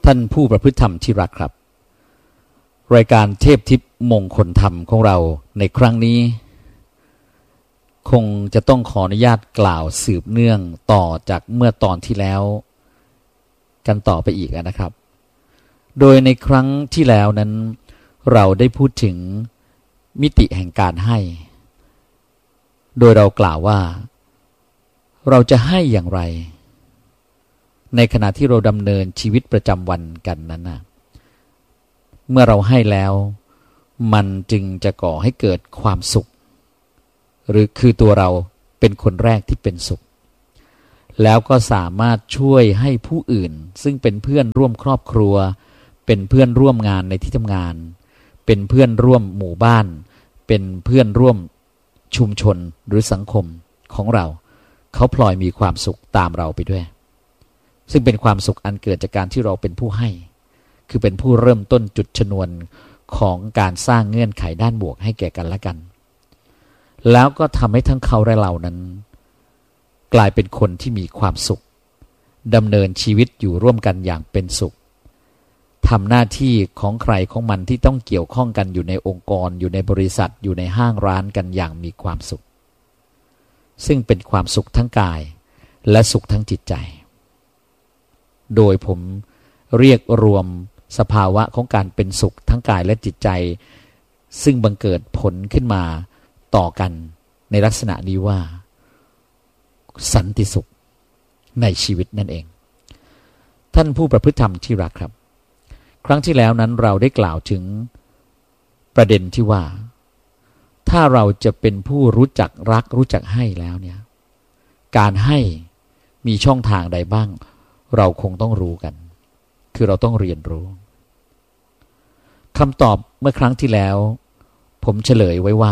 ท่านผู้ประพฤติธรรมที่รักครับรายการเทพทิพย์มงคลธรรมของเราในครั้งนี้คงจะต้องขออนุญาตกล่าวสืบเนื่องต่อจากเมื่อตอนที่แล้วกันต่อไปอีกนะครับโดยในครั้งที่แล้วนั้นเราได้พูดถึงมิติแห่งการให้โดยเรากล่าวว่าเราจะให้อย่างไรในขณะที่เราดำเนินชีวิตประจำวันกันนั้นนะเมื่อเราให้แล้วมันจึงจะก่อให้เกิดความสุขหรือคือตัวเราเป็นคนแรกที่เป็นสุขแล้วก็สามารถช่วยให้ผู้อื่นซึ่งเป็นเพื่อนร่วมครอบครัวเป็นเพื่อนร่วมงานในที่ทำงานเป็นเพื่อนร่วมหมู่บ้านเป็นเพื่อนร่วมชุมชนหรือสังคมของเราเขาพลอยมีความสุขตามเราไปด้วยซึ่งเป็นความสุขอันเกิดจากการที่เราเป็นผู้ให้คือเป็นผู้เริ่มต้นจุดชนวนของการสร้างเงื่อนไขด้านบวกให้แก่กันและกันแล้วก็ทำให้ทั้งเขาและเรานั้นกลายเป็นคนที่มีความสุขดำเนินชีวิตอยู่ร่วมกันอย่างเป็นสุขทำหน้าที่ของใครของมันที่ต้องเกี่ยวข้องกันอยู่ในองค์กรอยู่ในบริษัทอยู่ในห้างร้านกันอย่างมีความสุขซึ่งเป็นความสุขทั้งกายและสุขทั้งจิตใจโดยผมเรียกรวมสภาวะของการเป็นสุขทั้งกายและจิตใจซึ่งบังเกิดผลขึ้นมาต่อกันในลักษณะนี้ว่าสันติสุขในชีวิตนั่นเองท่านผู้ประพฤติธรรมที่รักครับครั้งที่แล้วนั้นเราได้กล่าวถึงประเด็นที่ว่าถ้าเราจะเป็นผู้รู้จักรักรู้จักให้แล้วเนี่ยการให้มีช่องทางใดบ้างเราคงต้องรู้กันคือเราต้องเรียนรู้คำตอบเมื่อครั้งที่แล้วผมเฉลยไว้ว่า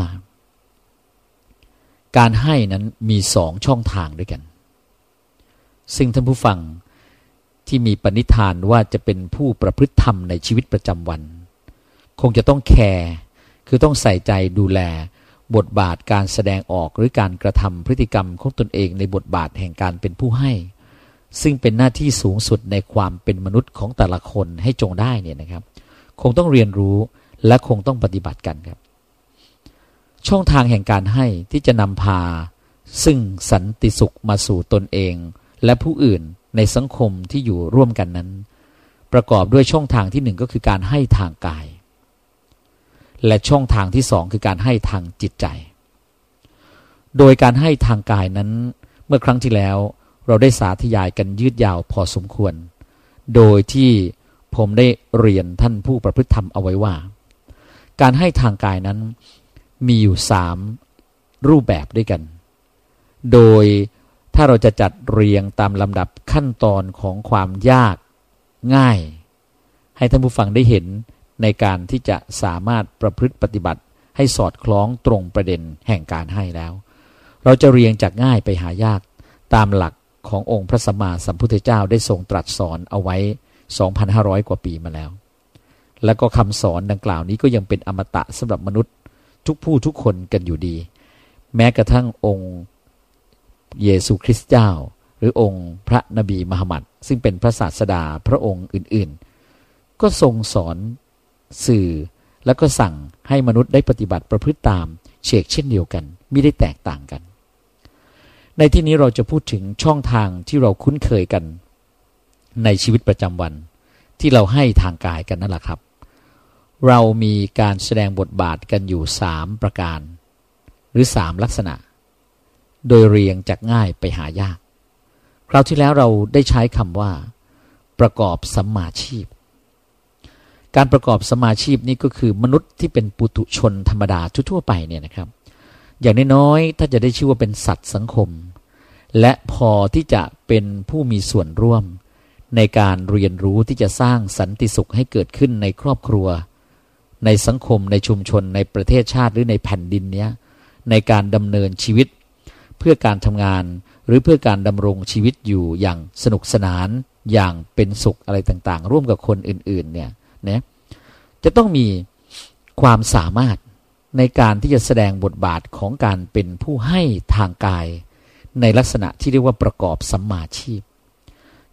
การให้นั้นมี2ช่องทางด้วยกันซึ่งท่านผู้ฟังที่มีปณิธานว่าจะเป็นผู้ประพฤติธรรมในชีวิตประจำวันคงจะต้องแคร์คือต้องใส่ใจดูแลบทบาทการแสดงออกหรือการกระทำพฤติกรรมของตนเองในบทบาทแห่งการเป็นผู้ให้ซึ่งเป็นหน้าที่สูงสุดในความเป็นมนุษย์ของแต่ละคนให้จงได้เนี่ยนะครับคงต้องเรียนรู้และคงต้องปฏิบัติกันครับช่องทางแห่งการให้ที่จะนำพาซึ่งสันติสุขมาสู่ตนเองและผู้อื่นในสังคมที่อยู่ร่วมกันนั้นประกอบด้วยช่องทางที่1ก็คือการให้ทางกายและช่องทางที่2คือการให้ทางจิตใจโดยการให้ทางกายนั้นเมื่อครั้งที่แล้วเราได้สาธยายกันยืดยาวพอสมควรโดยที่ผมได้เรียนท่านผู้ประพฤติธรรมเอาไว้ว่าการให้ทางกายนั้นมีอยู่3รูปแบบด้วยกันโดยถ้าเราจะจัดเรียงตามลำดับขั้นตอนของความยากง่ายให้ท่านผู้ฟังได้เห็นในการที่จะสามารถประพฤติปฏิบัติให้สอดคล้องตรงประเด็นแห่งการให้แล้วเราจะเรียงจากง่ายไปหายากตามหลักขององค์พระสัมมาสัมพุทธเจ้าได้ทรงตรัสสอนเอาไว้ 2,500 กว่าปีมาแล้วแล้วก็คำสอนดังกล่าวนี้ก็ยังเป็นอมตะสำหรับมนุษย์ทุกผู้ทุกคนกันอยู่ดีแม้กระทั่งองค์เยซูคริสต์เจ้าหรือองค์พระนบีมุฮัมมัดซึ่งเป็นพระศาสดาพระองค์อื่นๆก็ทรงสอนสื่อแล้วก็สั่งให้มนุษย์ได้ปฏิบัติประพฤติตามเช่นเดียวกันไม่ได้แตกต่างกันในที่นี้เราจะพูดถึงช่องทางที่เราคุ้นเคยกันในชีวิตประจำวันที่เราให้ทางกายกันนั่นแหละครับเรามีการแสดงบทบาทกันอยู่3ประการหรือ3ลักษณะโดยเรียงจากง่ายไปหายากคราวที่แล้วเราได้ใช้คำว่าประกอบสัมมาชีพการประกอบสัมมาชีพนี่ก็คือมนุษย์ที่เป็นปุถุชนธรรมดาทั่วไปเนี่ยนะครับอย่างน้อยๆถ้าจะได้ชื่อว่าเป็นสัตว์สังคมและพอที่จะเป็นผู้มีส่วนร่วมในการเรียนรู้ที่จะสร้างสันติสุขให้เกิดขึ้นในครอบครัวในสังคมในชุมชนในประเทศชาติหรือในแผ่นดินเนี้ยในการดำเนินชีวิตเพื่อการทำงานหรือเพื่อการดำรงชีวิตอยู่อย่างสนุกสนานอย่างเป็นสุขอะไรต่างๆร่วมกับคนอื่นๆเนี่ยนะจะต้องมีความสามารถในการที่จะแสดงบทบาทของการเป็นผู้ให้ทางกายในลักษณะที่เรียกว่าประกอบสัมมาชีพ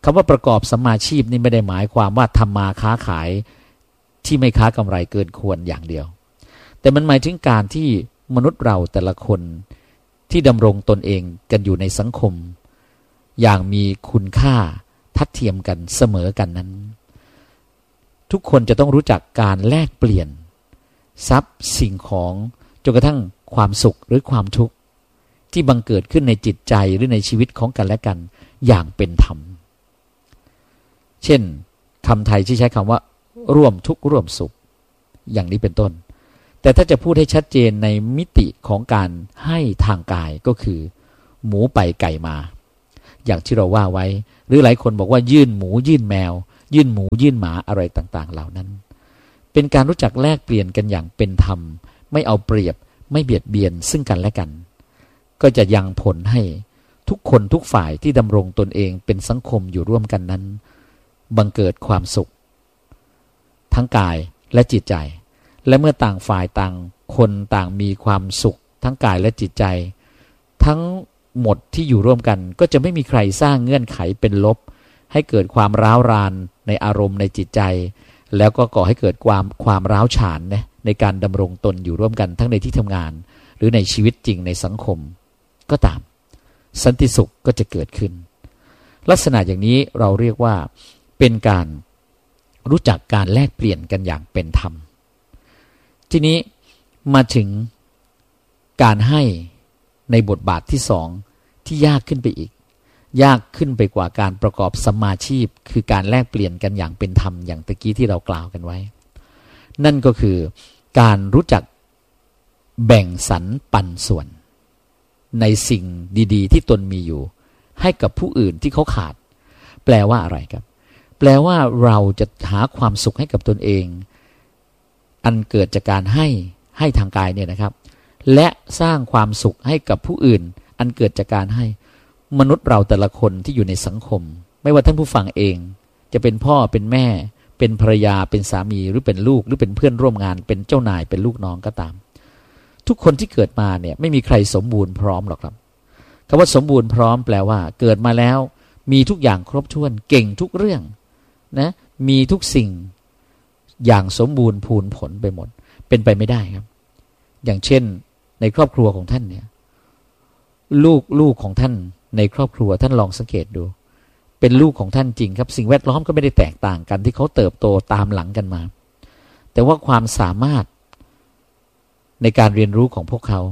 คำว่าประกอบสัมมาชีพนี่ไม่ได้หมายความว่าทำมาค้าขายที่ไม่ค้ากำไรเกินควรอย่างเดียวแต่มันหมายถึงการที่มนุษย์เราแต่ละคนที่ดำรงตนเองกันอยู่ในสังคมอย่างมีคุณค่าทัดเทียมกันเสมอกันนั้นทุกคนจะต้องรู้จักการแลกเปลี่ยนทรัพย์สิ่งของจนกระทั่งความสุขหรือความทุกข์ที่บังเกิดขึ้นในจิตใจหรือในชีวิตของกันและกันอย่างเป็นธรรมเช่นคำไทยที่ใช้คำว่าร่วมทุกข์ร่วมสุขอย่างนี้เป็นต้นแต่ถ้าจะพูดให้ชัดเจนในมิติของการให้ทางกายก็คือหมูไปไก่มาอย่างที่เราว่าไว้หรือหลายคนบอกว่ายื่นหมูยื่นแมวยื่นหมูยื่นหมาอะไรต่างๆเหล่านั้นเป็นการรู้จักแลกเปลี่ยนกันอย่างเป็นธรรมไม่เอาเปรียบไม่เบียดเบียนซึ่งกันและกันก็จะยังผลให้ทุกคนทุกฝ่ายที่ดำรงตนเองเป็นสังคมอยู่ร่วมกันนั้นบังเกิดความสุขทั้งกายและจิตใจและเมื่อต่างฝ่ายต่างคนต่างมีความสุขทั้งกายและจิตใจทั้งหมดที่อยู่ร่วมกันก็จะไม่มีใครสร้างเงื่อนไขเป็นลบให้เกิดความร้าวรานในอารมณ์ในจิตใจแล้วก็ก่อให้เกิดความร้าวฉานในการดำรงตนอยู่ร่วมกันทั้งในที่ทำงานหรือในชีวิตจริงในสังคมก็ตามสันติสุขก็จะเกิดขึ้นลักษณะอย่างนี้เราเรียกว่าเป็นการรู้จักการแลกเปลี่ยนกันอย่างเป็นธรรมทีนี้มาถึงการให้ในบทบาทที่สองที่ยากขึ้นไปอีกยากขึ้นไปกว่าการประกอบสัมมาชีพคือการแลกเปลี่ยนกันอย่างเป็นธรรมอย่างตะกี้ที่เรากล่าวกันไว้นั่นก็คือการรู้จักแบ่งสรรปันส่วนในสิ่งดีๆที่ตนมีอยู่ให้กับผู้อื่นที่เขาขาดแปลว่าอะไรครับแปลว่าเราจะหาความสุขให้กับตนเองอันเกิดจากการให้ทางกายเนี่ยนะครับและสร้างความสุขให้กับผู้อื่นอันเกิดจากการให้มนุษย์เราแต่ละคนที่อยู่ในสังคมไม่ว่าท่านผู้ฟังเองจะเป็นพ่อเป็นแม่เป็นภรรยาเป็นสามีหรือเป็นลูกหรือเป็นเพื่อนร่วมงานเป็นเจ้านายเป็นลูกน้องก็ตามทุกคนที่เกิดมาเนี่ยไม่มีใครสมบูรณ์พร้อมหรอกครับคำว่าสมบูรณ์พร้อมแปลว่าเกิดมาแล้วมีทุกอย่างครบถ้วนเก่งทุกเรื่องนะมีทุกสิ่งอย่างสมบูรณ์พูนผลไปหมดเป็นไปไม่ได้ครับอย่างเช่นในครอบครัวของท่านเนี่ยลูกของท่านในครอบครัวท่านลองสังเกตดูเป็นลูกของท่านจริงครับสิ่งแวดล้อมก็ไม่ได้แตกต่างกันที่เขาเติบโตตามหลังกันมาแต่ว่าความสามารถในการเรียนรู้ของพวกเขา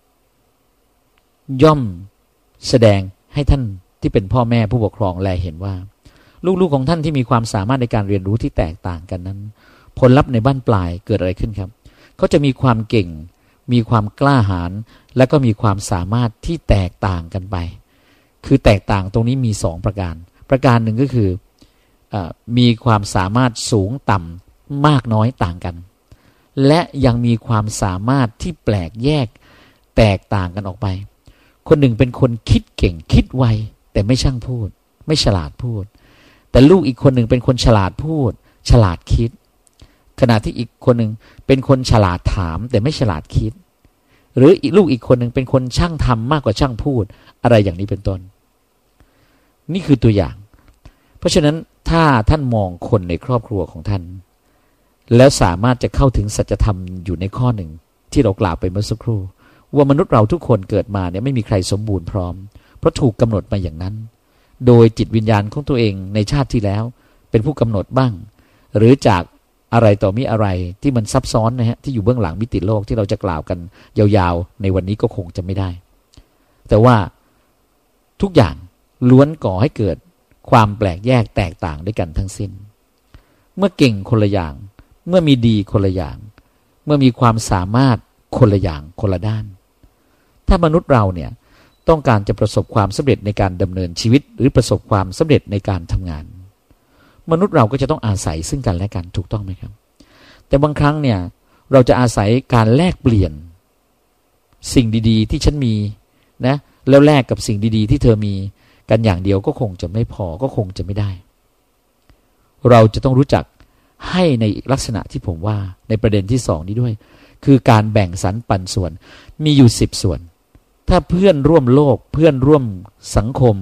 ย่อมแสดงให้ท่านที่เป็นพ่อแม่ผู้ปกครองแลเห็นว่าลูกๆของท่านที่มีความสามารถในการเรียนรู้ที่แตกต่างกันนั้นผลลัพธ์ในบั้นปลายเกิดอะไรขึ้นครับเขาจะมีความเก่งมีความกล้าหาญและก็มีความสามารถที่แตกต่างกันไปคือแตกต่างตรงนี้มี2ประการหนึ่งก็คือมีความสามารถสูงต่ำมากน้อยต่างกันและยังมีความสามารถที่แปลกแยกแตกต่างกันออกไปคนหนึ่งเป็นคนคิดเก่งคิดไวแต่ไม่ช่างพูดไม่ฉลาดพูดแต่ลูกอีกคนหนึ่งเป็นคนฉลาดพูดฉลาดคิดขณะที่อีกคนหนึ่งเป็นคนฉลาดถามแต่ไม่ฉลาดคิดหรือลูกอีกคนหนึ่งเป็นคนช่างทำมากกว่าช่างพูดอะไรอย่างนี้เป็นต้นนี่คือตัวอย่างเพราะฉะนั้นถ้าท่านมองคนในครอบครัวของท่านแล้วสามารถจะเข้าถึงสัจธรรมอยู่ในข้อหนึ่งที่เรากล่าวไปเมื่อสักครู่ว่ามนุษย์เราทุกคนเกิดมาเนี่ยไม่มีใครสมบูรณ์พร้อมเพราะถูกกำหนดมาอย่างนั้นโดยจิตวิญญาณของตัวเองในชาติที่แล้วเป็นผู้กำหนดบ้างหรือจากอะไรต่อมีอะไรที่มันซับซ้อนนะฮะที่อยู่เบื้องหลังมิติโลกที่เราจะกล่าวกันยาวๆในวันนี้ก็คงจะไม่ได้แต่ว่าทุกอย่างล้วนก่อให้เกิดความแปลกแยกแตกต่างด้วยกันทั้งสิ้นเมื่อเก่งคนละอย่างเมื่อมีดีคนละอย่างเมื่อมีความสามารถคนละอย่างคนละด้านถ้ามนุษย์เราเนี่ยต้องการจะประสบความสำเร็จในการดำเนินชีวิตหรือประสบความสำเร็จในการทำงานมนุษย์เราก็จะต้องอาศัยซึ่งกันและกันถูกต้องไหมครับแต่บางครั้งเนี่ยเราจะอาศัยการแลกเปลี่ยนสิ่งดีๆที่ฉันมีนะแล้วแลกกับสิ่งดีๆที่เธอมีกันอย่างเดียวก็คงจะไม่พอก็คงจะไม่ได้เราจะต้องรู้จักให้ในลักษณะที่ผมว่าในประเด็นที่2นี้ด้วยคือการแบ่งสรรปันส่วนมีอยู่10ส่วนถ้าเพื่อนร่วมโลกเพื่อนร่วมสังคม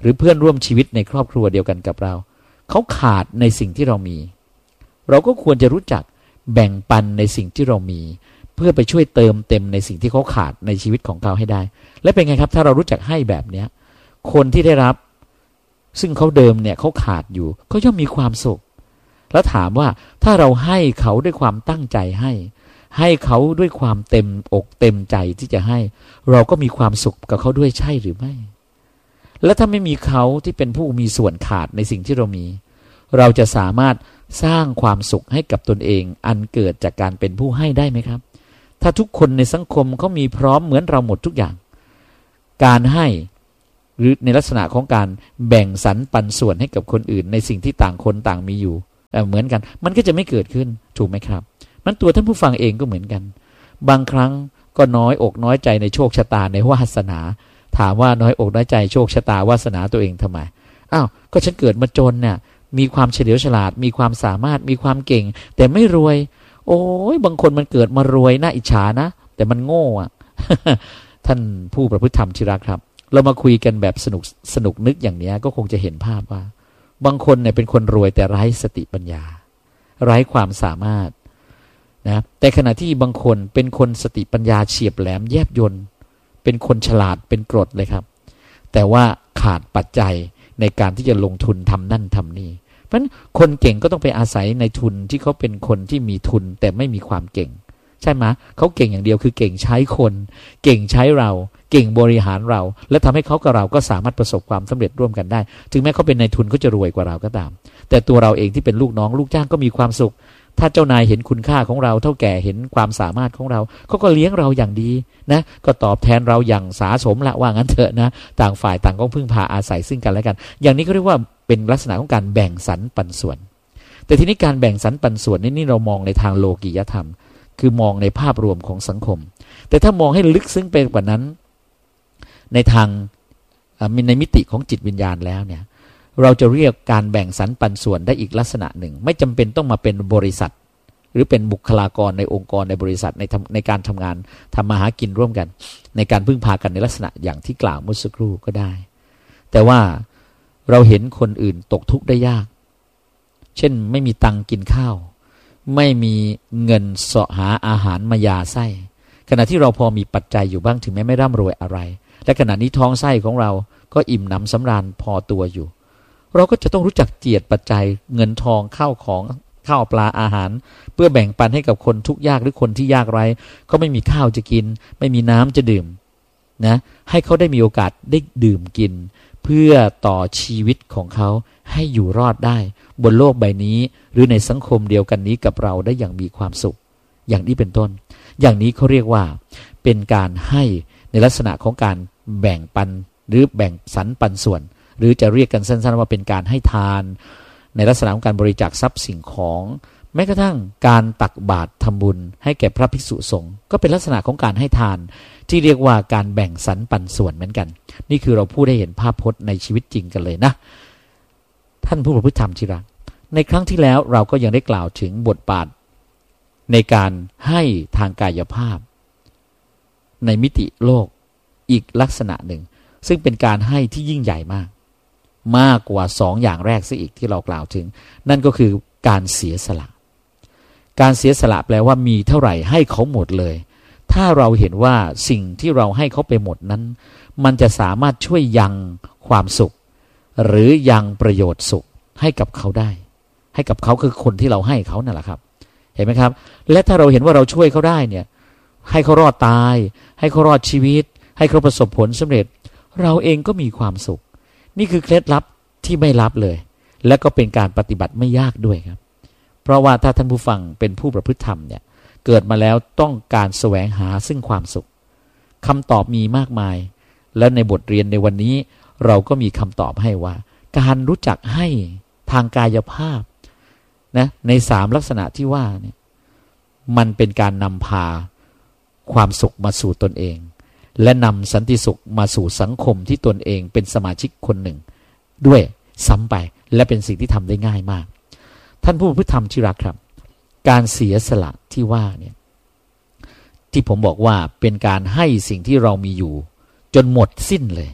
หรือเพื่อนร่วมชีวิตในครอบครัวเดียวกันกับเราเขาขาดในสิ่งที่เรามีเราก็ควรจะรู้จักแบ่งปันในสิ่งที่เรามีเพื่อไปช่วยเติมเต็มในสิ่งที่เขาขาดในชีวิตของเขาให้ได้และเป็นไงครับถ้าเรารู้จักให้แบบเนี้ยคนที่ได้รับซึ่งเขาเดิมเนี่ยเขาขาดอยู่เขาย่อมมีความสุขแล้วถามว่าถ้าเราให้เขาด้วยความตั้งใจให้เขาด้วยความเต็มอกเต็มใจที่จะให้เราก็มีความสุขกับเขาด้วยใช่หรือไม่และถ้าไม่มีเขาที่เป็นผู้มีส่วนขาดในสิ่งที่เรามีเราจะสามารถสร้างความสุขให้กับตนเองอันเกิดจากการเป็นผู้ให้ได้ไหมครับถ้าทุกคนในสังคมเขามีพร้อมเหมือนเราหมดทุกอย่างการให้หรือในลักษณะของการแบ่งสรรปันส่วนให้กับคนอื่นในสิ่งที่ต่างคนต่างมีอยู่เหมือนกันมันก็จะไม่เกิดขึ้นถูกไหมครับมันตัวท่านผู้ฟังเองก็เหมือนกันบางครั้งก็น้อยอกน้อยใจในโชคชะตาในวาสนาถามว่าน้อยอกน้อยใจโชคชะตาวาสนาตัวเองทำไมก็ฉันเกิดมาจนเนี่ยมีความเฉลียวฉลาดมีความสามารถมีความเก่งแต่ไม่รวยโอ้ยบางคนมันเกิดมารวยน่าอิจฉานะแต่มันโง่อะ ท่านผู้ประพฤติธรรมที่รักครับเรามาคุยกันแบบสนุกนึกอย่างนี้ก็คงจะเห็นภาพว่าบางคนเนี่ยเป็นคนรวยแต่ไร้สติปัญญาไร้ความสามารถนะแต่ขณะที่บางคนเป็นคนสติปัญญาเฉียบแหลมแยบยลเป็นคนฉลาดเป็นกรดเลยครับแต่ว่าขาดปัจจัยในการที่จะลงทุนทำนั่นทำนี่เพราะฉะนั้นคนเก่งก็ต้องไปอาศัยในทุนที่เขาเป็นคนที่มีทุนแต่ไม่มีความเก่งใช่ไหมเขาเก่งอย่างเดียวคือเก่งใช้คนเก่งใช้เราเก่งบริหารเราและทำให้เขากับเราก็สามารถประสบความสำเร็จร่วมกันได้ถึงแม้เขาเป็นนายทุนเขาจะรวยกว่าเราก็ตามแต่ตัวเราเองที่เป็นลูกน้องลูกจ้างก็มีความสุขถ้าเจ้านายเห็นคุณค่าของเราเท่าแก่เห็นความสามารถของเราเขาก็เลี้ยงเราอย่างดีนะก็ตอบแทนเราอย่างสาสมละว่างั้นเถอะนะต่างฝ่ายต่างก็พึ่งพาอาศัยซึ่งกันและกันอย่างนี้ก็เรียกว่าเป็นลักษณะของการแบ่งสรรปันส่วนแต่ทีนี้การแบ่งสรรปันส่วนนี่เรามองในทางโลกียธรรมคือมองในภาพรวมของสังคมแต่ถ้ามองให้ลึกซึ้งไปกว่านั้นในทางในมิติของจิตวิญญาณแล้วเนี่ยเราจะเรียกการแบ่งสรรปันส่วนได้อีกลักษณะหนึ่งไม่จำเป็นต้องมาเป็นบริษัทหรือเป็นบุคลากรในองค์กรในบริษัทในการทำงานทำมาหากินร่วมกันในการพึ่งพากันในลักษณะอย่างที่กล่าวเมื่อสักครู่ก็ได้แต่ว่าเราเห็นคนอื่นตกทุกข์ได้ยากเช่นไม่มีตังกินข้าวไม่มีเงินเสาะหาอาหารมายาไส้ขณะที่เราพอมีปัจจัยอยู่บ้างถึงแม้ไม่ร่ำรวยอะไรและขณะนี้ท้องไส้ของเราก็อิ่มหนำสำราญพอตัวอยู่เราก็จะต้องรู้จักเจียดปัจจัยเงินทองข้าวของข้าวปลาอาหารเพื่อแบ่งปันให้กับคนทุกข์ยากหรือคนที่ยากไร้เขาไม่มีข้าวจะกินไม่มีน้ำจะดื่มนะให้เขาได้มีโอกาสได้ดื่มกินเพื่อต่อชีวิตของเขาให้อยู่รอดได้บนโลกใบนี้หรือในสังคมเดียวกันนี้กับเราได้อย่างมีความสุขอย่างนี้เป็นต้นอย่างนี้เขาเรียกว่าเป็นการให้ในลักษณะของการแบ่งปันหรือแบ่งสรรปันส่วนหรือจะเรียกกันสั้นๆว่าเป็นการให้ทานในลักษณะของการบริจาคทรัพย์สิ่งของแม้กระทั่งการตักบาตรทำบุญให้แก่พระภิกษุสงฆ์ก็เป็นลักษณะของการให้ทานที่เรียกว่าการแบ่งสรรปันส่วนเหมือนกันนี่คือเราพูดได้เห็นภาพพจน์ในชีวิตจริงกันเลยนะท่านผู้ประพฤติธรรมที่รักในครั้งที่แล้วเราก็ยังได้กล่าวถึงบทบาทในการให้ทางกายภาพในมิติโลกอีกลักษณะหนึ่งซึ่งเป็นการให้ที่ยิ่งใหญ่มากกว่า2 อย่างแรกซะอีกที่เรากล่าวถึงนั่นก็คือการเสียสละการเสียสละแปลว่ามีเท่าไหร่ให้เขาหมดเลยถ้าเราเห็นว่าสิ่งที่เราให้เขาไปหมดนั้นมันจะสามารถช่วยยังความสุขหรือยังประโยชน์สุขให้กับเขาได้ให้กับเขาคือคนที่เราให้เขานั่นแหละครับเห็นไหมครับและถ้าเราเห็นว่าเราช่วยเขาได้เนี่ยให้เขารอดตายให้เขารอดชีวิตให้เขาประสบผลสำเร็จเราเองก็มีความสุขนี่คือเคล็ดลับที่ไม่ลับเลยและก็เป็นการปฏิบัติไม่ยากด้วยครับเพราะว่าถ้าท่านผู้ฟังเป็นผู้ประพฤติธรรมเนี่ยเกิดมาแล้วต้องการแสวงหาซึ่งความสุขคำตอบมีมากมายและในบทเรียนในวันนี้เราก็มีคำตอบให้ว่าการรู้จักให้ทางกายภาพนะใน3 ลักษณะที่ว่าเนี่ยมันเป็นการนำพาความสุขมาสู่ตนเองและนำสันติสุขมาสู่สังคมที่ตนเองเป็นสมาชิกคนหนึ่งด้วยซ้ำไปและเป็นสิ่งที่ทำได้ง่ายมากท่านผู้ประพฤติธรรมที่รักครับการเสียสละที่ว่าเนี่ยที่ผมบอกว่าเป็นการให้สิ่งที่เรามีอยู่จนหมดสิ้นเลย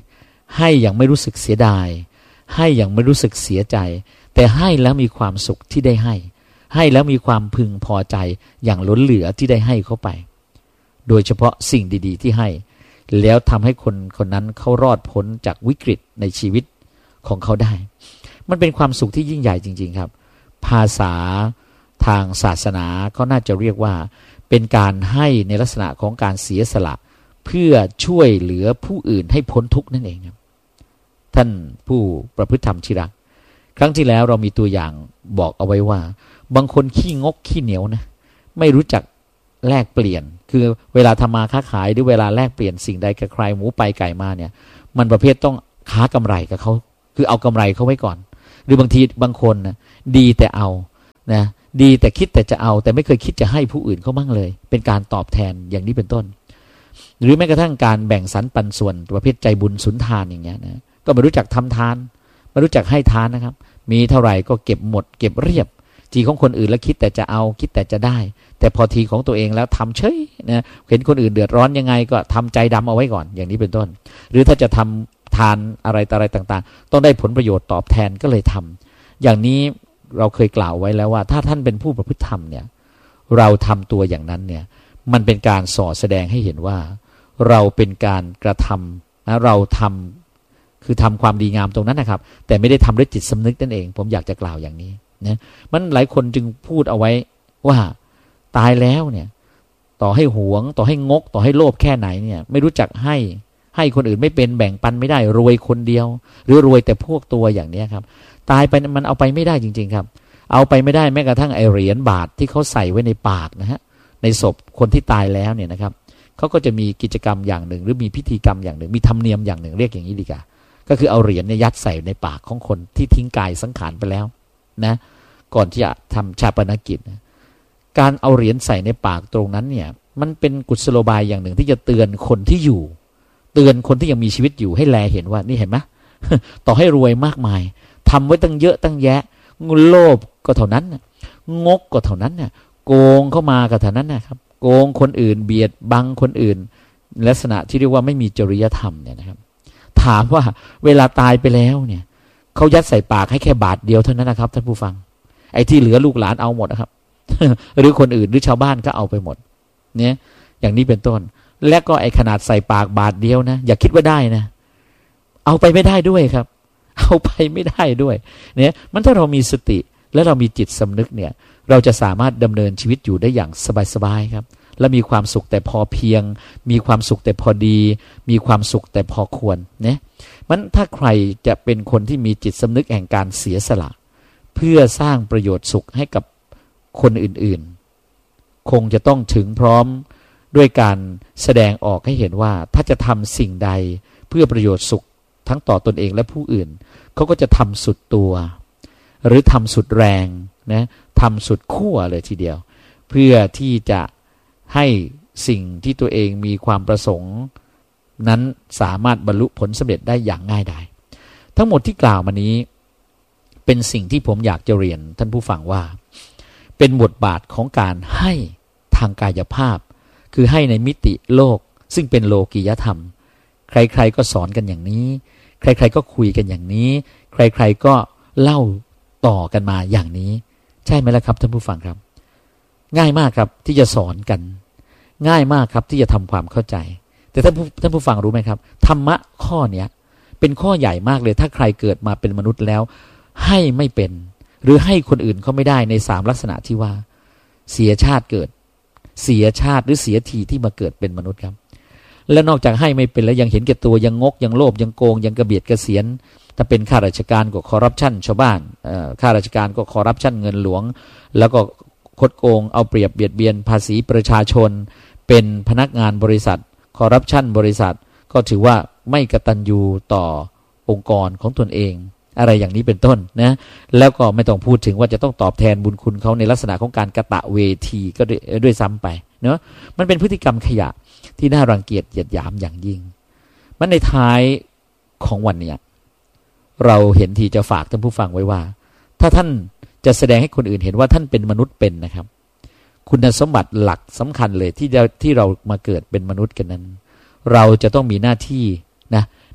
ให้อย่างไม่รู้สึกเสียดายให้อย่างไม่รู้สึกเสียใจแต่ให้แล้วมีความสุขที่ได้ให้แล้วมีความพึงพอใจอย่างล้นเหลือที่ได้ให้เขาไปโดยเฉพาะสิ่งดีๆที่ให้แล้วทำให้คนคนนั้นเขารอดพ้นจากวิกฤตในชีวิตของเขาได้มันเป็นความสุขที่ยิ่งใหญ่จริงๆครับภาษาทางศาสนาเขาน่าจะเรียกว่าเป็นการให้ในลักษณะของการเสียสละเพื่อช่วยเหลือผู้อื่นให้พ้นทุกข์นั่นเองครับท่านผู้ประพฤติธรรมที่รักครั้งที่แล้วเรามีตัวอย่างบอกเอาไว้ว่าบางคนขี้งกขี้เหนียวนะไม่รู้จักแลกเปลี่ยนคือเวลาทำมาค้าขายหรือเวลาแลกเปลี่ยนสิ่งใดกับใครหมูไปไก่มาเนี่ยมันประเภทต้องค้ากำไรกับเขาคือเอากำไรเขาไว้ก่อนหรือบางทีบางคนนะดีแต่เอานะดีแต่คิดแต่จะเอาแต่ไม่เคยคิดจะให้ผู้อื่นเขาบ้างเลยเป็นการตอบแทนอย่างนี้เป็นต้นหรือแม้กระทั่งการแบ่งสรรปันส่วนประเภทใจบุญสุนทานอย่างเงี้ยนะก็ไม่รู้จักทำทานไม่รู้จักให้ทานนะครับมีเท่าไหร่ก็เก็บหมดเก็บเรียบทีของคนอื่นแล้วคิดแต่จะเอาคิดแต่จะได้แต่พอทีของตัวเองแล้วทำเฉยนะเห็นคนอื่นเดือดร้อนยังไงก็ทำใจดำเอาไว้ก่อนอย่างนี้เป็นต้นหรือถ้าจะทำทานอะไรต่างๆต้องได้ผลประโยชน์ตอบแทนก็เลยทำอย่างนี้เราเคยกล่าวไว้แล้วว่าถ้าท่านเป็นผู้ประพฤติธรรมเนี่ยเราทำตัวอย่างนั้นเนี่ยมันเป็นการส่อแสดงให้เห็นว่าเราเป็นการกระทำนะเราทำคือทำความดีงามตรงนั้นนะครับแต่ไม่ได้ทำด้วยจิตสำนึกนั่นเองผมอยากจะกล่าวอย่างนี้นะมันหลายคนจึงพูดเอาไว้ว่าตายแล้วเนี่ยต่อให้หวงต่อให้งกต่อให้โลภแค่ไหนเนี่ยไม่รู้จักให้คนอื่นไม่เป็นแบ่งปันไม่ได้รวยคนเดียวหรือรวยแต่พวกตัวอย่างนี้ครับตายไปมันเอาไปไม่ได้จริงๆครับเอาไปไม่ได้แม้กระทั่งไอเหรียญบาทที่เขาใส่ไว้ในปากนะฮะในศพคนที่ตายแล้วเนี่ยนะครับเขาก็จะมีกิจกรรมอย่างหนึ่งหรือมีพิธีกรรมอย่างหนึ่งมีธรรมเนียมอย่างหนึ่งเรียกอย่างนี้ดีกว่าก็คือเอาเหรียญเนี่ยยัดใส่ในปากของคนที่ทิ้งกายสังขารไปแล้วนะก่อนที่จะทำชาปนกิจการเอาเหรียญใส่ในปากตรงนั้นเนี่ยมันเป็นกุศโลบายอย่างหนึ่งที่จะเตือนคนที่อยู่เตือนคนที่ยังมีชีวิตอยู่ให้แลเห็นว่านี่เห็นไหม ต่อให้รวยมากมายทำไว้ตั้งเยอะตั้งแยะโลภก็เท่านั้นงกก็เท่านั้นเนี่ยโกงเข้ามาก็เท่านั้นนะครับโกงคนอื่นเบียดบังคนอื่นลักษณะที่เรียกว่าไม่มีจริยธรรมเนี่ยนะครับถามว่าเวลาตายไปแล้วเนี่ยเขายัดใส่ปากให้แค่บาทเดียวเท่านั้นนะครับท่านผู้ฟังไอ้ที่เหลือลูกหลานเอาหมดนะครับ หรือคนอื่นหรือชาวบ้านก็เอาไปหมดเนี่ยอย่างนี้เป็นต้นและก็ไอ้ขนาดใส่ปากบาทเดียวนะอย่าคิดว่าได้นะเอาไปไม่ได้ด้วยครับเอาไปไม่ได้ด้วยเนี่ยมันถ้าเรามีสติและเรามีจิตสำนึกเนี่ยเราจะสามารถดำเนินชีวิตอยู่ได้อย่างสบายๆครับและมีความสุขแต่พอเพียงมีความสุขแต่พอดีมีความสุขแต่พอควรเนี่ยมันถ้าใครจะเป็นคนที่มีจิตสำนึกแห่งการเสียสละเพื่อสร้างประโยชน์สุขให้กับคนอื่นๆคงจะต้องถึงพร้อมด้วยการแสดงออกให้เห็นว่าถ้าจะทำสิ่งใดเพื่อประโยชน์สุขทั้งต่อตนเองและผู้อื่นเขาก็จะทำสุดตัวหรือทำสุดแรงนะทำสุดขั้วเลยทีเดียวเพื่อที่จะให้สิ่งที่ตัวเองมีความประสงค์นั้นสามารถบรรลุผลสำเร็จได้อย่างง่ายดายทั้งหมดที่กล่าวมานี้เป็นสิ่งที่ผมอยากจะเรียนท่านผู้ฟังว่าเป็นบทบาทของการให้ทางกายภาพคือให้ในมิติโลกซึ่งเป็นโลกียธรรมใครๆก็สอนกันอย่างนี้ใครๆก็คุยกันอย่างนี้ใครๆก็เล่าต่อกันมาอย่างนี้ใช่ไหมล่ะครับท่านผู้ฟังครับง่ายมากครับที่จะสอนกันง่ายมากครับที่จะทำความเข้าใจแต่ท่านผู้ฟังรู้ไหมครับธรรมะข้อเนี้ยเป็นข้อใหญ่มากเลยถ้าใครเกิดมาเป็นมนุษย์แล้วให้ไม่เป็นหรือให้คนอื่นเขาไม่ได้ใน3ลักษณะที่ว่าเสียชาติเกิดเสียชาติหรือเสียทีที่มาเกิดเป็นมนุษย์ครับและนอกจากให้ไม่เป็นแล้วยังเห็นแก่ตัวยังงกยังโลภยังโกงยังกระเบียดกระเสียนถ้าเป็นข้าราชการก็คอร์รัปชันชาวบ้านข้าราชการก็คอร์รัปชันเงินหลวงแล้วก็คดโกงเอาเปรียบเบียดเบียนภาษีประชาชนเป็นพนักงานบริษัทคอร์รัปชันบริษัทก็ถือว่าไม่กตัญญูต่อองค์กรของตนเองอะไรอย่างนี้เป็นต้นนะแล้วก็ไม่ต้องพูดถึงว่าจะต้องตอบแทนบุญคุณเขาในลักษณะของการกะตะเวทีก็ด้วยซ้ำไปเนาะมันเป็นพฤติกรรมขยะที่น่ารังเกียจเหยียดหยามอย่างยิ่งมันในท้ายของวันนี้เราเห็นทีจะฝากท่านผู้ฟังไว้ว่าถ้าท่านจะแสดงให้คนอื่นเห็นว่าท่านเป็นมนุษย์เป็นนะครับคุณสมบัติหลักสำคัญเลยที่เรามาเกิดเป็นมนุษย์กันนั้นเราจะต้องมีหน้าที่นะ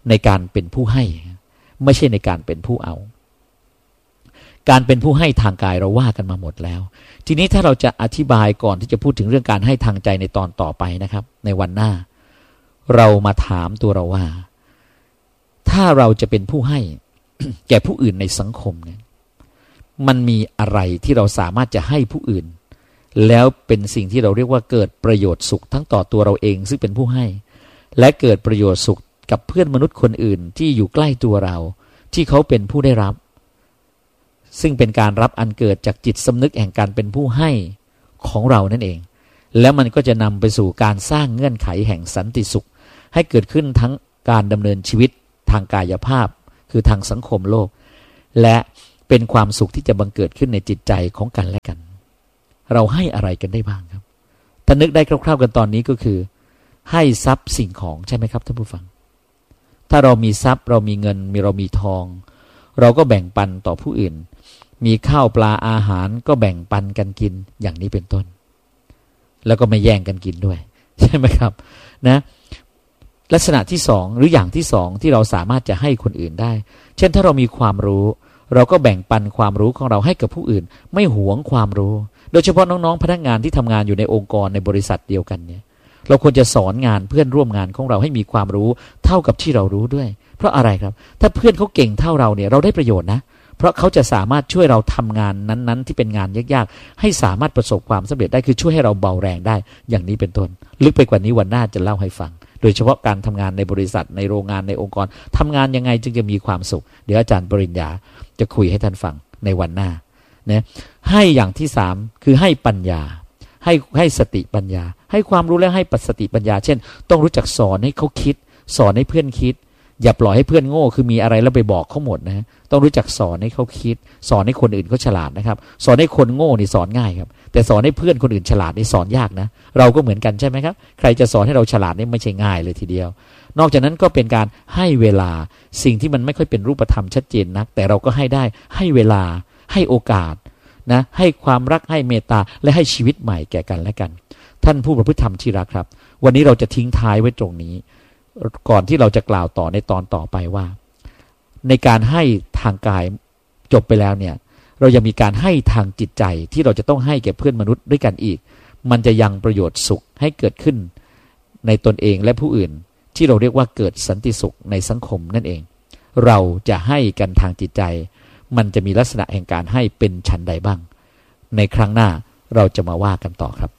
ในการเป็นผู้ให้ไม่ใช่ในการเป็นผู้เอาการเป็นผู้ให้ทางกายเราว่ากันมาหมดแล้วทีนี้ถ้าเราจะอธิบายก่อนที่จะพูดถึงเรื่องการให้ทางใจในตอนต่อไปนะครับในวันหน้าเรามาถามตัวเราว่าถ้าเราจะเป็นผู้ให้ แก่ผู้อื่นในสังคมเนี่ยมันมีอะไรที่เราสามารถจะให้ผู้อื่นแล้วเป็นสิ่งที่เราเรียกว่าเกิดประโยชน์สุขทั้งต่อตัวเราเองซึ่งเป็นผู้ให้และเกิดประโยชน์สุขกับเพื่อนมนุษย์คนอื่นที่อยู่ใกล้ตัวเราที่เขาเป็นผู้ได้รับซึ่งเป็นการรับอันเกิดจากจิตสำนึกแห่งการเป็นผู้ให้ของเรานั่นเองแล้วมันก็จะนำไปสู่การสร้างเงื่อนไขแห่งสันติสุขให้เกิดขึ้นทั้งการดำเนินชีวิตทางกายภาพคือทางสังคมโลกและเป็นความสุขที่จะบังเกิดขึ้นในจิตใจของกันและกันเราให้อะไรกันได้บ้างครับถ้านึกได้คร่าวๆกันตอนนี้ก็คือให้ทรัพย์สิ่งของใช่ไหมครับท่านผู้ฟังถ้าเรามีทรัพย์เรามีเงินเรามีทองเราก็แบ่งปันต่อผู้อื่นมีข้าวปลาอาหารก็แบ่งปันกันกินอย่างนี้เป็นต้นแล้วก็ไม่แย่งกันกินด้วยใช่ไหมครับนะลักษณะที่สองหรืออย่างที่สองที่เราสามารถจะให้คนอื่นได้เช่นถ้าเรามีความรู้เราก็แบ่งปันความรู้ของเราให้กับผู้อื่นไม่หวงความรู้โดยเฉพาะน้องๆพนักงานที่ทำงานอยู่ในองค์กรในบริษัทเดียวกันเนี่ยเราควรจะสอนงานเพื่อนร่วมงานของเราให้มีความรู้เท่ากับที่เรารู้ด้วยเพราะอะไรครับถ้าเพื่อนเขาเก่งเท่าเราเนี่ยเราได้ประโยชน์นะเพราะเขาจะสามารถช่วยเราทำงานนั้นๆที่เป็นงานยากๆให้สามารถประสบความสำเร็จได้คือช่วยให้เราเบาแรงได้อย่างนี้เป็นต้นลึกไปกว่านี้วันหน้าจะเล่าให้ฟังโดยเฉพาะการทำงานในบริษัทในโรงงานในองค์กรทำงานยังไงจึงจะมีความสุขเดี๋ยวอาจารย์ปริญญาจะคุยให้ท่านฟังในวันหน้านะให้อย่างที่สามคือให้ปัญญาให้สติปัญญาให้ความรู้และให้สติปัญญาเช่นต้องรู้จักสอนให้เขาคิดสอนให้เพื่อนคิดอย่าปล่อยให้เพื่อนโง่คือมีอะไรแล้วไปบอกเขาหมดนะต้องรู้จักสอนให้เขาคิดสอนให้คนอื่นเขาฉลาดนะครับสอนให้คนโง่นี่สอนง่ายครับแต่สอนให้เพื่อนคนอื่นฉลาดนี่สอนยากนะเราก็เหมือนกันใช่ไหมครับใครจะสอนให้เราฉลาดนี่ไม่ใช่ง่ายเลยทีเดียวนอกจากนั้นก็เป็นการให้เวลาสิ่งที่มันไม่ค่อยเป็นรูปธรรมชัดเจนนักแต่เราก็ให้ได้ให้เวลาให้โอกาสนะให้ความรักให้เมตตาและให้ชีวิตใหม่แก่กันและกันท่านผู้ประพฤติธรรมที่รักครับวันนี้เราจะทิ้งท้ายไว้ตรงนี้ก่อนที่เราจะกล่าวต่อในตอนต่อไปว่าในการให้ทางกายจบไปแล้วเนี่ยเรายังมีการให้ทางจิตใจที่เราจะต้องให้แก่เพื่อนมนุษย์ด้วยกันอีกมันจะยังประโยชน์สุขให้เกิดขึ้นในตนเองและผู้อื่นที่เราเรียกว่าเกิดสันติสุขในสังคมนั่นเองเราจะให้กันทางจิตใจมันจะมีลักษณะแห่งการให้เป็นชั้นใดบ้างในครั้งหน้าเราจะมาว่ากันต่อครับ